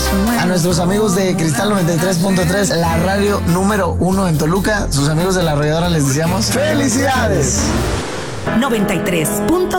A nuestros amigos de Cristal 93.3, la radio número 1 en Toluca, sus amigos de la arrolladora les deseamos ¡felicidades! 93.